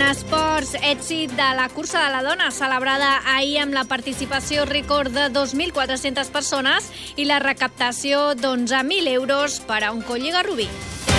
esports, èxit de la cursa de la dona, celebrada ahir amb la participació rècord de 2.400 persones i la recaptació d'11.000 euros per a un coll Garrobí.